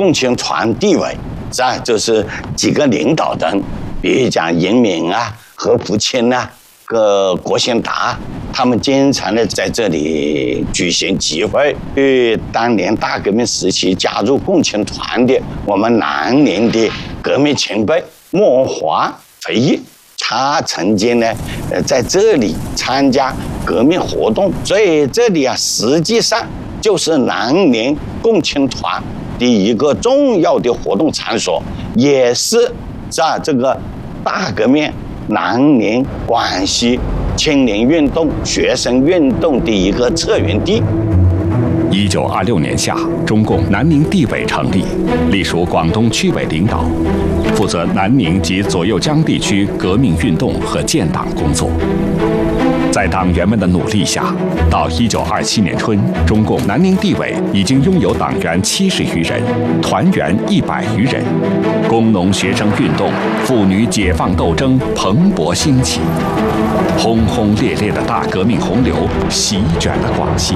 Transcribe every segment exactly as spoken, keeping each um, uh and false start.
共青团地委，是吧？就是几个领导人，比如讲严敏啊、何福清啊、个郭兴达，他们经常的在这里举行集会。与当年大革命时期加入共青团的我们南宁的革命前辈莫华回忆，他曾经呢，呃，在这里参加革命活动，所以这里啊，实际上就是南宁共青团的一个重要的活动场所，也是在这个大革命、南宁、广西青年运动、学生运动的一个策源地。 一九二六年夏，中共南宁地委成立，隶属广东区委领导，负责南宁及左右江地区革命运动和建党工作。在党员们的努力下，到一九二七年春，中共南宁地委已经拥有党员七十余人，团员一百余人，工农学生运动、妇女解放斗争蓬勃兴起，轰轰烈烈的大革命洪流席卷了广西。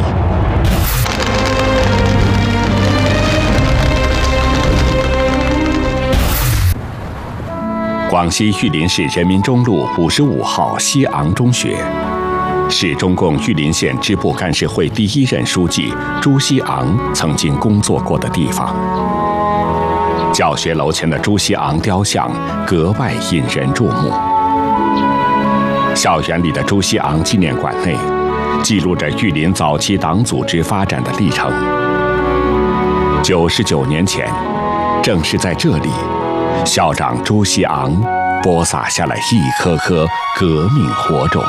广西玉林市人民中路五十五号西昂中学，是中共玉林县支部干事会第一任书记朱锡昂曾经工作过的地方。教学楼前的朱锡昂雕像格外引人注目。校园里的朱锡昂纪念馆内，记录着玉林早期党组织发展的历程。九十九年前，正是在这里，校长朱锡昂播撒下了一颗颗革命火种。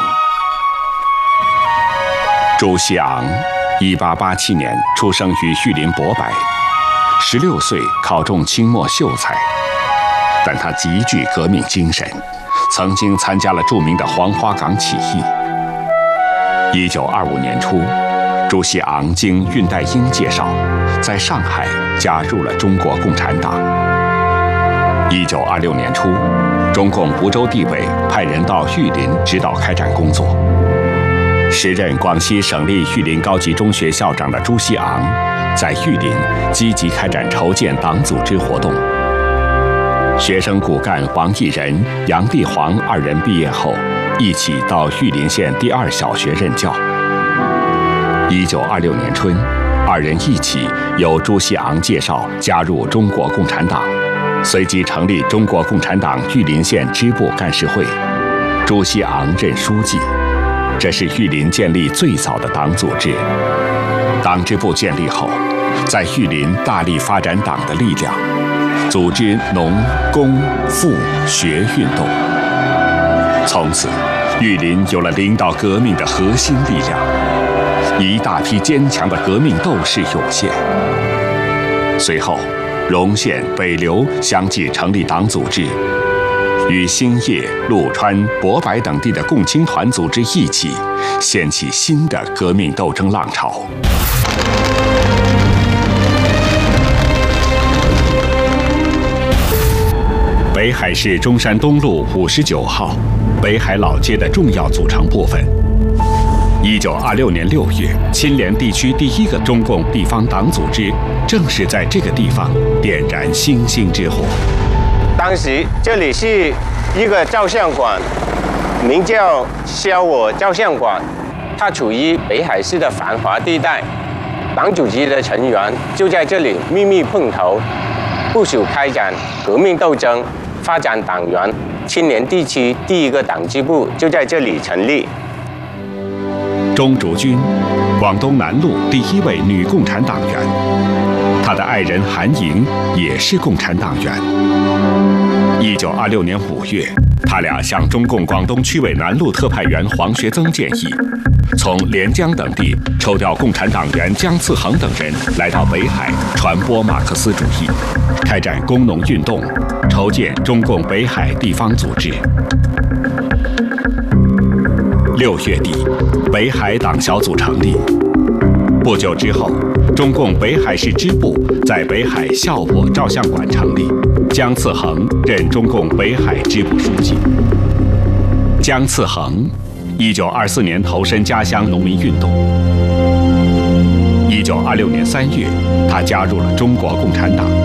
朱锡昂，一八八七年出生于玉林博白，十六岁考中清末秀才，但他极具革命精神，曾经参加了著名的黄花岗起义。一九二五年初，朱锡昂经恽代英介绍，在上海加入了中国共产党。一九二六年初，中共梧州地委派人到玉林指导开展工作。时任广西省立玉林高级中学校长的朱锡昂，在玉林积极开展筹建党组织活动。学生骨干王毅仁、杨地煌二人毕业后，一起到玉林县第二小学任教。一九二六年春，二人一起由朱锡昂介绍加入中国共产党，随即成立中国共产党玉林县支部干事会，朱锡昂任书记。这是玉林建立最早的党组织。党支部建立后，在玉林大力发展党的力量，组织农、工、妇、学运动。从此，玉林有了领导革命的核心力量，一大批坚强的革命斗士涌现。随后，荣县、北流相继成立党组织，与兴业、陆川、博白等地的共青团组织一起，掀起新的革命斗争浪潮。北海市中山东路五十九号，北海老街的重要组成部分。一九二六年六月，钦连地区第一个中共地方党组织，正是在这个地方点燃星星之火。 当时这里是一个照相馆，名叫萧我照相馆，它处于北海市的繁华地带。党组织的成员就在这里秘密碰头，部署开展革命斗争，发展党员。钦连地区第一个党支部就在这里成立。 钟竹君，广东南路第一位女共产党员，她的爱人韩莹也是共产党员。一九二六年五月，他俩向中共广东区委南路特派员黄学增建议，从连江等地抽调共产党员姜次恒等人来到北海传播马克思主义，开展工农运动，筹建中共北海地方组织。六月底，北海党小组成立。不久之后，中共北海市支部在北海孝我照相馆成立，姜次恒任中共北海支部书记。姜次恒，一九二四年投身家乡农民运动。一九二六年三月，他加入了中国共产党。